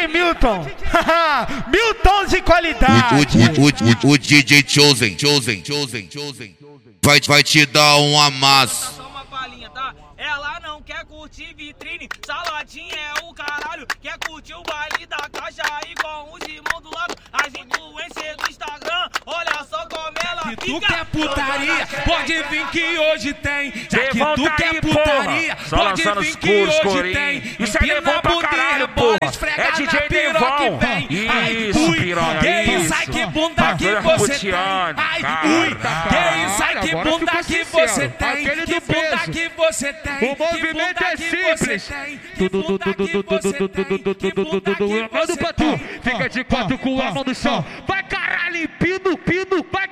DJ Milton. Milton de qualidade. O DJ Chosen vai te dar um amasso. Só uma palhinha, tá? Ela não quer curtir vitrine, saladinha é o caralho. Quer curtir o baile da caixa aí com os irmãos do lado. As influências do Instagram, olha só como ela Se fica. tu quer putaria, pode vir que hoje tem. Já que Levanta tu quer aí, putaria, porra. Só pode lançando vir os que coros, hoje corinho. tem. Isso é Devon pra caralho, porra. É DJ Devon. Isso, piranha, que isso. ai que bunda que Bagulho você tem. roteando, Ai, caralho. ui, que isso, ai que Agora bunda ficou que sincero. você tem. Aquele Que do bunda peso. que você tem. O movimento é simples. Manda pra tu. Fica de quatro com a mão no chão. Vai caralho, pino, vai